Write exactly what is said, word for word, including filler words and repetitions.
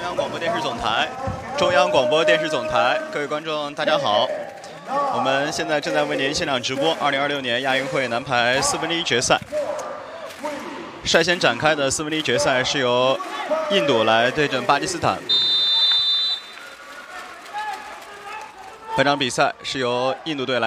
央广播电视总台，中央广播电视总台，各位观众，大家好。我们现在正在为您现场直播二零二六年亚运会男排四分之一决赛。率先展开的四分之一决赛是由印度来对阵巴基斯坦。本场比赛是由印度队来。